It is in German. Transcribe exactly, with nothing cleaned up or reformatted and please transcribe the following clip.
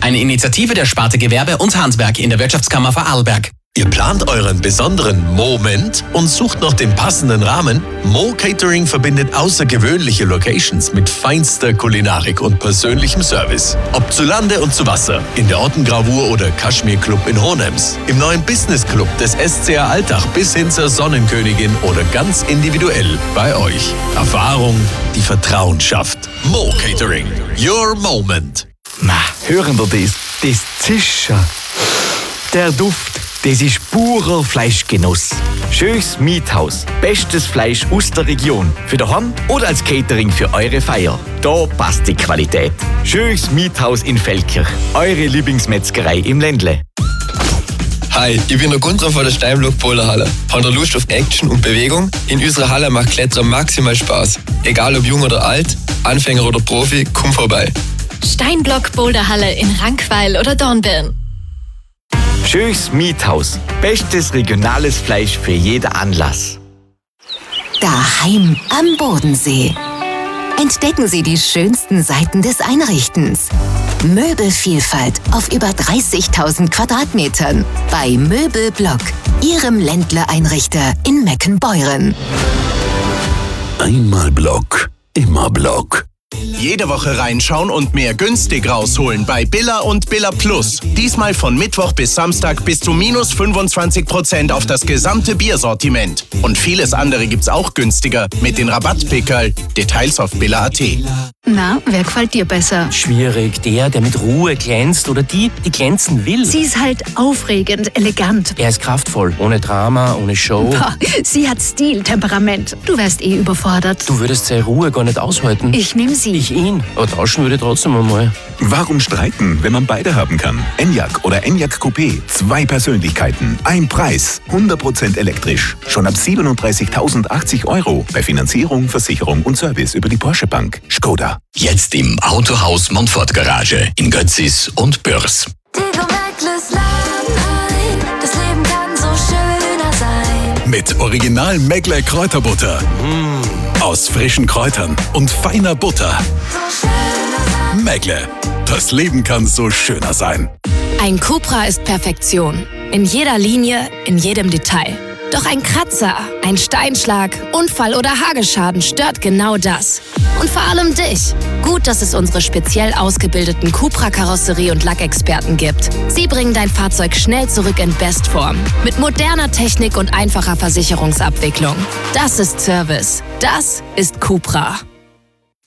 Eine Initiative der Sparte Gewerbe und Handwerk in der Wirtschaftskammer Vorarlberg. Ihr plant euren besonderen Moment und sucht noch den passenden Rahmen? Mo Catering verbindet außergewöhnliche Locations mit feinster Kulinarik und persönlichem Service. Ob zu Lande und zu Wasser, in der Ottengravur oder Kaschmir Club in Hohenems, im neuen Business Club des S C R Altach bis hin zur Sonnenkönigin oder ganz individuell bei euch. Erfahrung, die Vertrauen schafft. Mo Catering, your moment. Ma, hören wir das? Das Zischen. Der Duft. Das ist purer Fleischgenuss. Schönes Miethaus. Bestes Fleisch aus der Region. Für daheim oder als Catering für eure Feier. Da passt die Qualität. Schönes Miethaus in Feldkirch. Eure Lieblingsmetzgerei im Ländle. Hi, ich bin der Gunther von der Steinblock Boulderhalle. Habt ihr Lust auf Action und Bewegung? In unserer Halle macht Klettern maximal Spaß. Egal ob jung oder alt, Anfänger oder Profi, komm vorbei. Steinblock Boulderhalle in Rankweil oder Dornbirn. Schönes Miethaus. Bestes regionales Fleisch für jeden Anlass. Daheim am Bodensee. Entdecken Sie die schönsten Seiten des Einrichtens. Möbelvielfalt auf über dreißigtausend Quadratmetern bei Möbelblock, Ihrem Ländle-Einrichter in Meckenbeuren. Einmal Block, immer Block. Jede Woche reinschauen und mehr günstig rausholen bei Billa und Billa Plus. Diesmal von Mittwoch bis Samstag bis zu minus fünfundzwanzig Prozent auf das gesamte Biersortiment. Und vieles andere gibt's auch günstiger mit den Rabattpickerl. Details auf billa punkt at. Na, wer gefällt dir besser? Schwierig, der, der mit Ruhe glänzt oder die, die glänzen will. Sie ist halt aufregend, elegant. Er ist kraftvoll, ohne Drama, ohne Show. Boah, sie hat Stil, Temperament. Du wärst eh überfordert. Du würdest seine Ruhe gar nicht aushalten. Ich nehm sie. Ich ihn. Aber tauschen würde trotzdem einmal. Warum streiten, wenn man beide haben kann? Enyaq oder Enyaq Coupé. Zwei Persönlichkeiten, ein Preis. hundert Prozent elektrisch. Schon ab siebenunddreißigtausendachtzig Euro. Bei Finanzierung, Versicherung und Service über die Porsche Bank. Skoda. Jetzt im Autohaus Montfort Garage in Götzis und Bürs. Mit Original Meckler Kräuterbutter. Mmh. Aus frischen Kräutern und feiner Butter. Meckler. Das Leben kann so schöner sein. Ein Cupra ist Perfektion. In jeder Linie, in jedem Detail. Doch ein Kratzer, ein Steinschlag, Unfall oder Hagelschaden stört genau das. Und vor allem dich. Gut, dass es unsere speziell ausgebildeten Cupra-Karosserie- und Lackexperten gibt. Sie bringen dein Fahrzeug schnell zurück in Bestform. Mit moderner Technik und einfacher Versicherungsabwicklung. Das ist Service. Das ist Cupra.